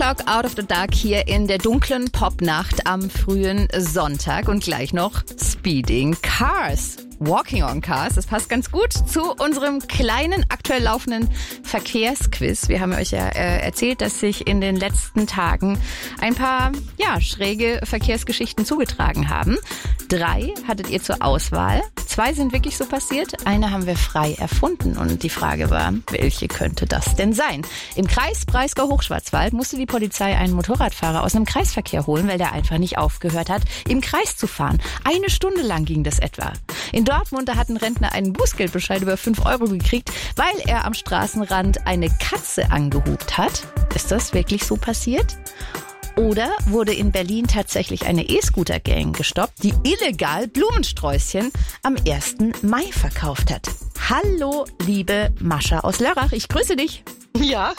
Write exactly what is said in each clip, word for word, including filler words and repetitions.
O'Clock Out of the Dark hier in der dunklen Popnacht am frühen Sonntag und gleich noch Speeding Cars. Walking on Cars, das passt ganz gut zu unserem kleinen, aktuell laufenden Verkehrsquiz. Wir haben euch ja äh, erzählt, dass sich in den letzten Tagen ein paar ja, schräge Verkehrsgeschichten zugetragen haben. Drei hattet ihr zur Auswahl. Zwei sind wirklich so passiert. Eine haben wir frei erfunden. Und die Frage war, welche könnte das denn sein? Im Kreis Breisgau-Hochschwarzwald musste die Polizei einen Motorradfahrer aus einem Kreisverkehr holen, weil der einfach nicht aufgehört hat, im Kreis zu fahren. Eine Stunde lang ging das etwa. In Dortmund, da hat ein Rentner einen Bußgeldbescheid über fünf Euro gekriegt, weil er am Straßenrand eine Katze angehupt hat. Ist das wirklich so passiert? Oder wurde in Berlin tatsächlich eine E-Scooter-Gang gestoppt, die illegal Blumensträußchen am ersten Mai verkauft hat? Hallo, liebe Mascha aus Lörrach, ich grüße dich. Ja.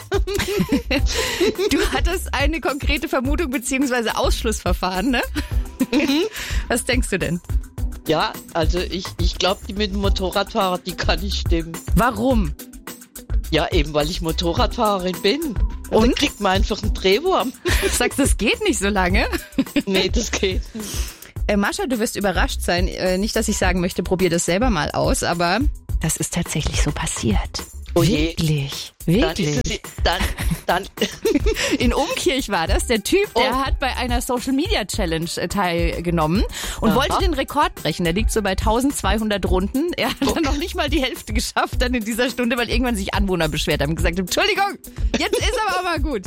Du hattest eine konkrete Vermutung bzw. Ausschlussverfahren, ne? Mhm. Was denkst du denn? Ja, also ich, ich glaube, die mit dem Motorradfahrer, die kann nicht stimmen. Warum? Ja, eben weil ich Motorradfahrerin bin. Und, Und? Dann kriegt man einfach einen Drehwurm. Du sagst, das geht nicht so lange? Nee, das geht nicht. Äh, Mascha, du wirst überrascht sein. Äh, nicht, dass ich sagen möchte, probier das selber mal aus, aber das ist tatsächlich so passiert. Oh je. Wirklich, wirklich. Dann, dann, dann. In Umkirch war das. Der Typ, der oh. hat bei einer Social-Media-Challenge teilgenommen und Aha. wollte den Rekord brechen. Der liegt so bei zwölfhundert Runden. Er hat okay. dann noch nicht mal die Hälfte geschafft dann in dieser Stunde, weil irgendwann sich Anwohner beschwert haben und gesagt haben, Entschuldigung, jetzt ist aber auch mal gut.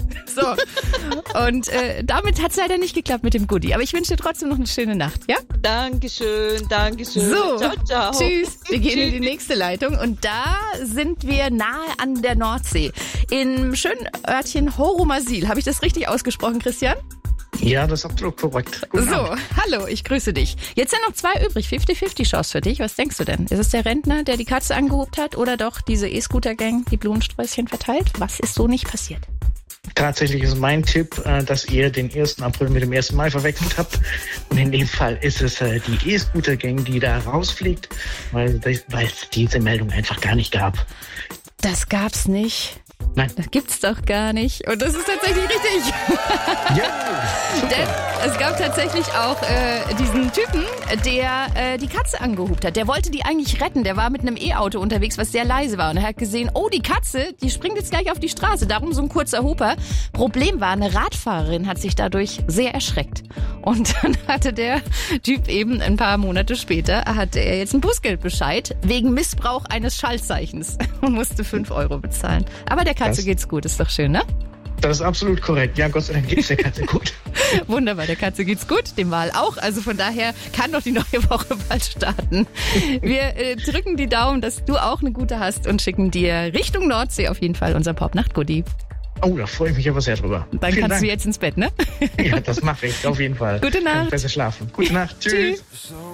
So. Und äh, damit hat es leider nicht geklappt mit dem Goodie. Aber ich wünsche dir trotzdem noch eine schöne Nacht, ja? Dankeschön, Dankeschön. So, ciao, ciao. Tschüss. Wir gehen in die nächste Leitung und da sind wir nahe an der Nordsee. Im schönen Örtchen Horomasil. Habe ich das richtig ausgesprochen, Christian? Ja, das ist absolut korrekt. Guten so, Abend. Hallo, ich grüße dich. Jetzt sind noch zwei übrig, fünfzig fünfzig Chance für dich. Was denkst du denn? Ist es der Rentner, der die Katze angehupt hat oder doch diese E-Scooter-Gang, die Blumensträußchen verteilt? Was ist so nicht passiert? Tatsächlich ist mein Tipp, dass ihr den ersten April mit dem ersten Mai verwechselt habt. Und in dem Fall ist es die E-Scooter-Gang, die da rausfliegt, weil es diese Meldung einfach gar nicht gab. Das gab's nicht. Nein. Das gibt's doch gar nicht. Und das ist tatsächlich richtig. Ja, super. Denn es gab tatsächlich auch äh, diesen Typen, der äh, die Katze angehupt hat. Der wollte die eigentlich retten. Der war mit einem E-Auto unterwegs, was sehr leise war. Und er hat gesehen, oh, die Katze, die springt jetzt gleich auf die Straße. Darum so ein kurzer Huper. Problem war, eine Radfahrerin hat sich dadurch sehr erschreckt. Und dann hatte der Typ eben ein paar Monate später, hatte er jetzt einen Bußgeldbescheid wegen Missbrauch eines Schaltzeichens und musste fünf Euro bezahlen. Aber der Katze das, geht's gut, ist doch schön, ne? Das ist absolut korrekt. Ja, Gott sei Dank geht's der Katze gut. Wunderbar, der Katze geht's gut, dem Wal auch. Also von daher kann doch die neue Woche bald starten. Wir äh, drücken die Daumen, dass du auch eine gute hast und schicken dir Richtung Nordsee auf jeden Fall unser Popnacht-Goodie. Oh, da freue ich mich aber sehr drüber. Dann Vielen kannst Dank. du jetzt ins Bett, ne? Ja, das mache ich auf jeden Fall. Gute Nacht. Kann ich besser schlafen. Gute Nacht. Tschüss. Tschüss.